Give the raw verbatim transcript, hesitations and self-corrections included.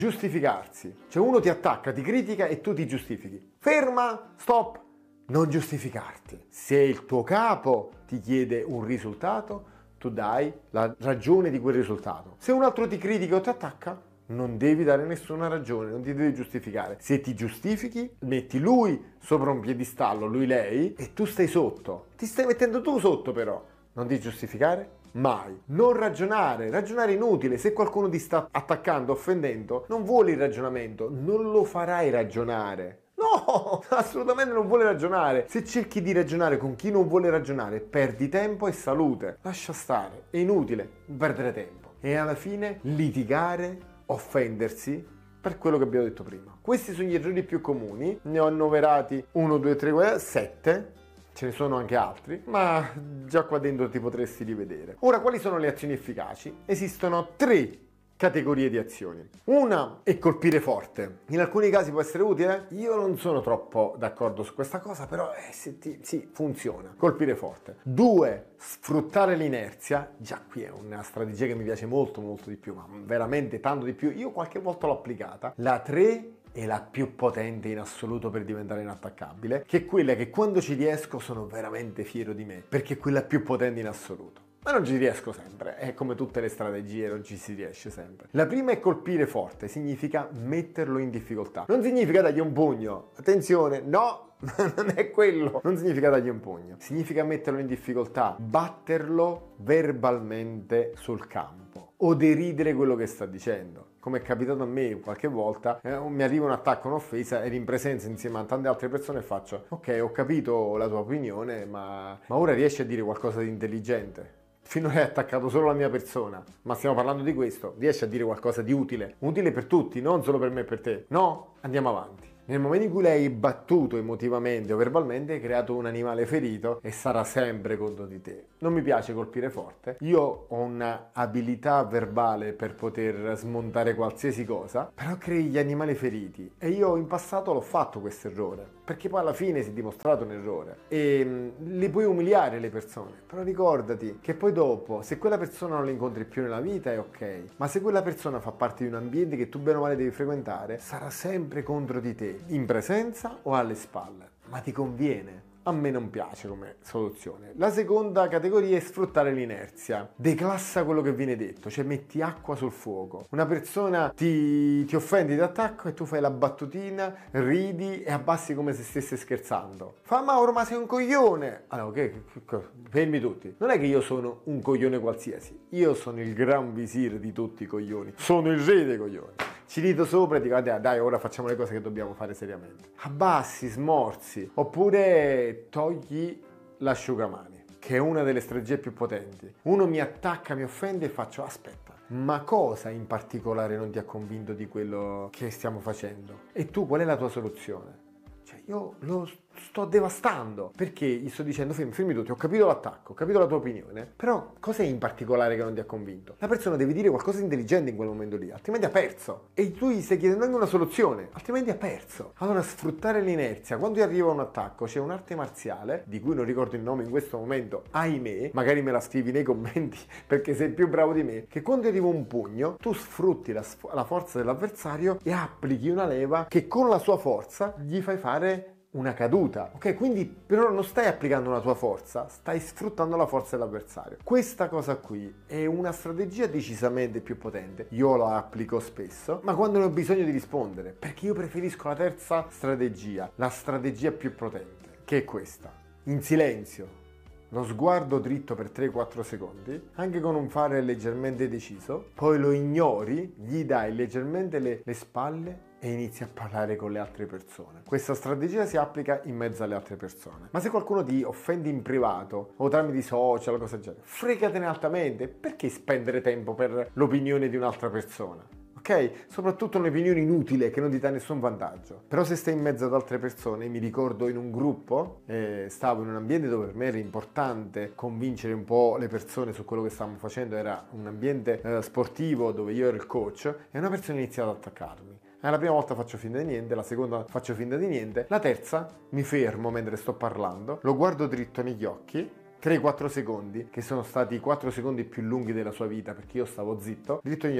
Giustificarsi. Cioè uno ti attacca, ti critica e tu ti giustifichi. Ferma, stop, non giustificarti. Se il tuo capo ti chiede un risultato, tu dai la ragione di quel risultato. Se un altro ti critica o ti attacca, non devi dare nessuna ragione, non ti devi giustificare. Se ti giustifichi, metti lui sopra un piedistallo, lui lei, e tu stai sotto. Ti stai mettendo tu sotto però. Non ti giustificare mai. Non ragionare, ragionare è inutile. Se qualcuno ti sta attaccando, offendendo, non vuole il ragionamento, non lo farai ragionare. No, assolutamente non vuole ragionare. Se cerchi di ragionare con chi non vuole ragionare, perdi tempo e salute. Lascia stare, è inutile perdere tempo. E alla fine litigare, offendersi per quello che abbiamo detto prima. Questi sono gli errori più comuni. Ne ho annoverati uno, due, tre, sette. Ce ne sono anche altri, ma già qua dentro ti potresti rivedere. Ora, quali sono le azioni efficaci? Esistono tre categorie di azioni. Una è colpire forte. In alcuni casi può essere utile. Io non sono troppo d'accordo su questa cosa, però eh, se ti, sì, funziona. Colpire forte. Due, sfruttare l'inerzia. Già qui è una strategia che mi piace molto molto di più, ma veramente tanto di più. Io qualche volta l'ho applicata. La tre è la più potente in assoluto per diventare inattaccabile, che è quella che quando ci riesco sono veramente fiero di me, perché è quella più potente in assoluto. Ma non ci riesco sempre, è come tutte le strategie, non ci si riesce sempre. La prima è colpire forte, significa metterlo in difficoltà. Non significa dargli un pugno, attenzione, no, non è quello. Non significa dargli un pugno, significa metterlo in difficoltà, batterlo verbalmente sul campo o deridere quello che sta dicendo. Come è capitato a me qualche volta, eh, mi arriva un attacco, un'offesa ed in presenza insieme a tante altre persone faccio: ok, ho capito la tua opinione, ma, ma ora riesci a dire qualcosa di intelligente? Finora hai attaccato solo la mia persona, ma stiamo parlando di questo, riesci a dire qualcosa di utile? Utile per tutti, non solo per me e per te. No? Andiamo avanti. Nel momento in cui lei è battuto emotivamente o verbalmente, hai creato un animale ferito e sarà sempre contro di te. Non mi piace colpire forte. Io ho un'abilità verbale per poter smontare qualsiasi cosa, però crei gli animali feriti. E io in passato l'ho fatto questo errore, perché poi alla fine si è dimostrato un errore. E mh, le puoi umiliare le persone, però ricordati che poi dopo, se quella persona non la incontri più nella vita è ok, ma se quella persona fa parte di un ambiente che tu bene o male devi frequentare, sarà sempre contro di te, in presenza o alle spalle, ma ti conviene. A me non piace come soluzione. La seconda categoria è sfruttare l'inerzia. Declassa quello che viene detto, cioè metti acqua sul fuoco. Una persona ti, ti offende, ti attacca e tu fai la battutina, ridi e abbassi come se stesse scherzando. Fa: Mauro, ma sei un coglione! Allora, che, che, che, fermi tutti. Non è che io sono un coglione qualsiasi, io sono il gran visir di tutti i coglioni. Sono il re dei coglioni. Ci rido sopra e dico: dai, dai, ora facciamo le cose che dobbiamo fare seriamente. Abbassi, smorzi, oppure togli l'asciugamani, che è una delle strategie più potenti. Uno mi attacca, mi offende e faccio: aspetta, ma cosa in particolare non ti ha convinto di quello che stiamo facendo? E tu qual è la tua soluzione? Cioè io lo sto devastando, perché gli sto dicendo: fermi, fermi tutti, ho capito l'attacco, ho capito la tua opinione, però cos'è in particolare che non ti ha convinto? La persona deve dire qualcosa di intelligente in quel momento lì, altrimenti ha perso. E tu gli stai chiedendo anche una soluzione, altrimenti ha perso. Allora, sfruttare l'inerzia. Quando ti arriva un attacco, c'è un'arte marziale, di cui non ricordo il nome in questo momento, ahimè, magari me la scrivi nei commenti perché sei più bravo di me, che quando ti arriva un pugno, tu sfrutti la, la forza dell'avversario e applichi una leva che con la sua forza gli fai fare una caduta, ok? Quindi però non stai applicando una tua forza, stai sfruttando la forza dell'avversario. Questa cosa qui è una strategia decisamente più potente. Io la applico spesso, ma quando ne ho bisogno di rispondere, perché io preferisco la terza strategia, la strategia più potente, che è questa: in silenzio, lo sguardo dritto per tre quattro secondi, anche con un fare leggermente deciso, poi lo ignori, gli dai leggermente le, le spalle e inizi a parlare con le altre persone. Questa strategia si applica in mezzo alle altre persone. Ma se qualcuno ti offende in privato o tramite social o cose del genere, fregatene altamente. Perché spendere tempo per l'opinione di un'altra persona? Ok? Soprattutto un'opinione inutile che non ti dà nessun vantaggio. Però se stai in mezzo ad altre persone, mi ricordo in un gruppo, eh, stavo in un ambiente dove per me era importante convincere un po' le persone su quello che stavamo facendo, era un ambiente eh, sportivo dove io ero il coach, e una persona ha iniziato ad attaccarmi. La prima volta faccio finta di niente, la seconda faccio finta di niente, la terza mi fermo mentre sto parlando, lo guardo dritto negli occhi, tre quattro secondi, che sono stati i quattro secondi più lunghi della sua vita perché io stavo zitto, dritto negli